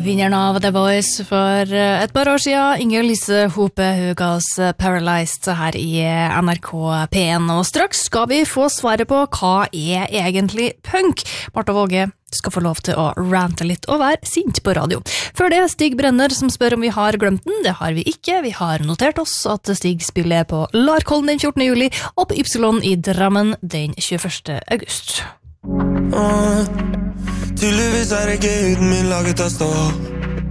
Vinneren av The Voice for et par år siden, Inger Lise Hope Hugas Paralyzed her i NRK P1. Og straks skal vi få svaret på hva egentlig punk. Martha Våge skal få lov til å rante litt og være sint på radio. Før det, Stig Brenner som spør om vi har glemt den. Det har vi ikke. Vi har notert oss at Stig spiller på Larkollen den 14. juli og på Ypsilon i Drammen den 21. august. Tydeligvis ikke huden min laget av stål.